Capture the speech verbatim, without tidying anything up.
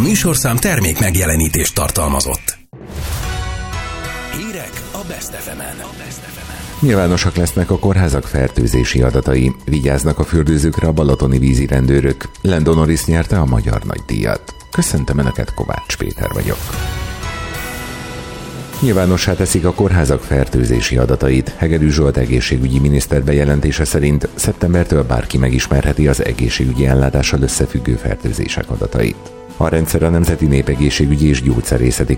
műsorszám termék megjelenítést tartalmazott. Hírek a Best ef emen. Nyilvánosak lesznek a kórházak fertőzési adatai. Vigyáznak a fürdőzőkre a balatoni vízirendőrök. Lando Norris nyerte a Magyar Nagydíjat. Köszöntöm Önöket, Kovács Péter vagyok. Nyilvánossá teszik a kórházak fertőzési adatait. Hegedűs Zsolt egészségügyi miniszter bejelentése szerint szeptembertől bárki megismerheti az egészségügyi ellátással összefüggő fertőzések adatait. A rendszer a Nemzeti Népegészségügyi és Gyógyszerészeti